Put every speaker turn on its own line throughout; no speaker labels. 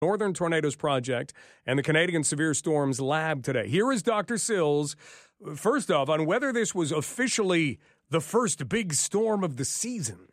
Northern Tornadoes Project and the Canadian Severe Storms Lab today. Here is Dr. Sills, first off, on whether this was officially the first big storm of the season.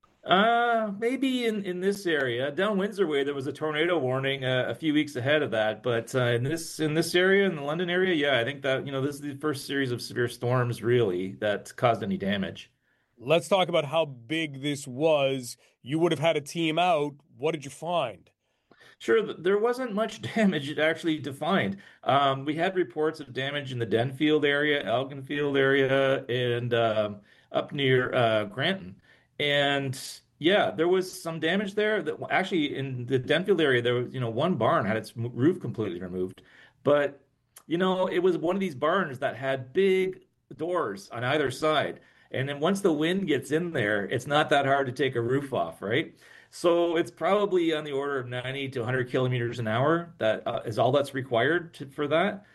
Maybe in this area. Down Windsor way, there was a tornado warning a few weeks ahead of that. But in this area, in the London area, yeah, I think that, this is the first series of severe storms really that caused any damage.
Let's talk about how big this was. You would have had a team out. What did you find?
Sure, there wasn't much damage actually defined. We had reports of damage in the Denfield area, Elginfield area, and up near Granton. And yeah, there was some damage there. That actually in the Denfield area, there was one barn had its roof completely removed, but it was one of these barns that had big doors on either side. And then once the wind gets in there, it's not that hard to take a roof off, right? So it's probably on the order of 90 to 100 kilometers an hour. That is all that's required for that.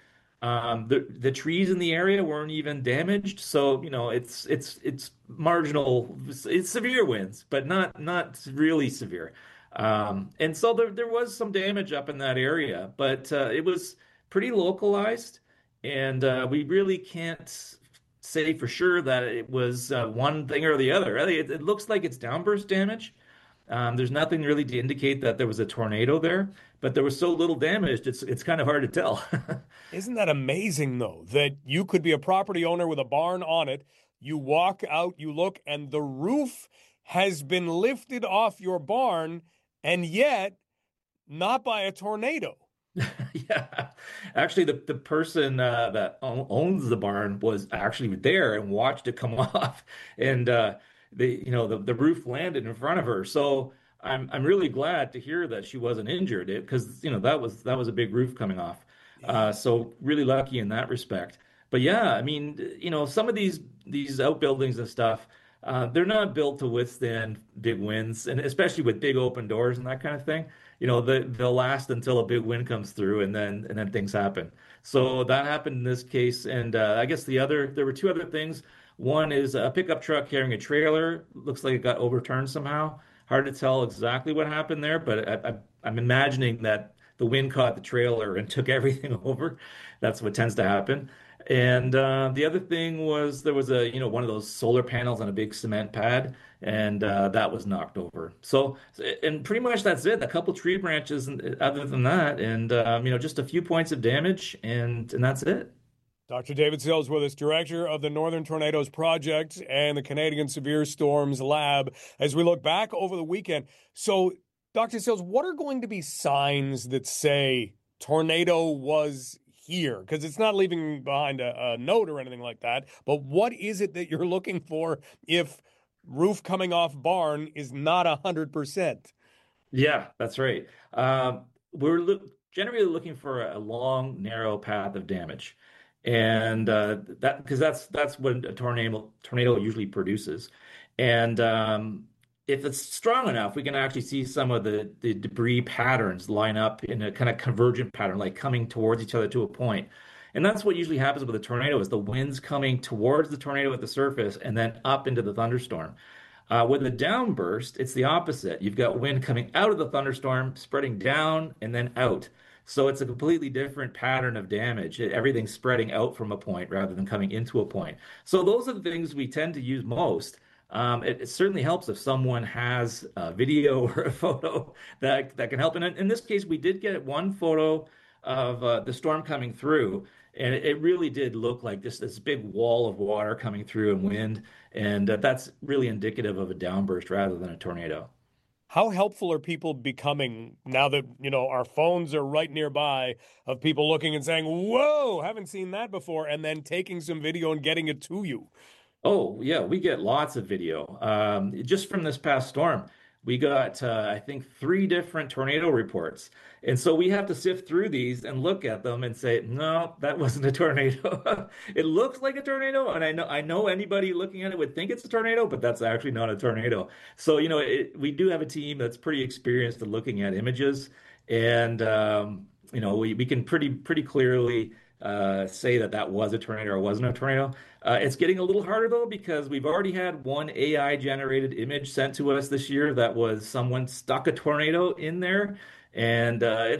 The trees in the area weren't even damaged, so it's marginal. It's severe winds, but not really severe. And so there was some damage up in that area, but it was pretty localized, and we really can't say for sure that it was one thing or the other. Really, it looks like it's downburst damage. There's nothing really to indicate that there was a tornado there, but there was so little damage, it's kind of hard to tell.
Isn't that amazing, though, that you could be a property owner with a barn on it, you walk out, you look, and the roof has been lifted off your barn, and yet not by a tornado.
Yeah, actually, the person that owns the barn was actually there and watched it come off, and the roof landed in front of her. So I'm really glad to hear that she wasn't injured, because that was a big roof coming off. So really lucky in that respect. But yeah, I mean, some of these outbuildings and stuff, they're not built to withstand big winds, and especially with big open doors and that kind of thing. They'll last until a big wind comes through, and then things happen. So that happened in this case, and I guess there were two other things. One is a pickup truck carrying a trailer. Looks like it got overturned somehow. Hard to tell exactly what happened there, but I'm imagining that the wind caught the trailer and took everything over. That's what tends to happen. And the other thing was there was one of those solar panels on a big cement pad, and that was knocked over. So, and pretty much that's it. A couple tree branches, and other than that, and just a few points of damage, and that's it.
Dr. David Sills with us, director of the Northern Tornadoes Project and the Canadian Severe Storms Lab, as we look back over the weekend. So, Dr. Sills, what are going to be signs that say tornado was here? Because it's not leaving behind a note or anything like that, but what is it that you're looking for if roof coming off barn is not 100%?
Yeah, that's right. Generally looking for a long, narrow path of damage. And that because that's what a tornado usually produces. And if it's strong enough, we can actually see some of the debris patterns line up in a kind of convergent pattern, like coming towards each other to a point. And that's what usually happens with a tornado: is the wind's coming towards the tornado at the surface and then up into the thunderstorm. With a downburst, it's the opposite. You've got wind coming out of the thunderstorm, spreading down and then out. So it's a completely different pattern of damage. Everything's spreading out from a point rather than coming into a point. So those are the things we tend to use most. It certainly helps if someone has a video or a photo that can help. And in this case, we did get one photo of the storm coming through, and it really did look like this big wall of water coming through and wind, and that's really indicative of a downburst rather than a tornado.
How helpful are people becoming now that, our phones are right nearby, of people looking and saying, whoa, haven't seen that before, and then taking some video and getting it to you?
Oh, yeah, we get lots of video. Just from this past storm, we got, I think, three different tornado reports. And so we have to sift through these and look at them and say, no, that wasn't a tornado. It looks like a tornado. And I know anybody looking at it would think it's a tornado, but that's actually not a tornado. So, we do have a team that's pretty experienced at looking at images. And, we can pretty clearly say that was a tornado or wasn't a tornado. It's getting a little harder though, because we've already had one AI generated image sent to us this year that was someone stuck a tornado in there. and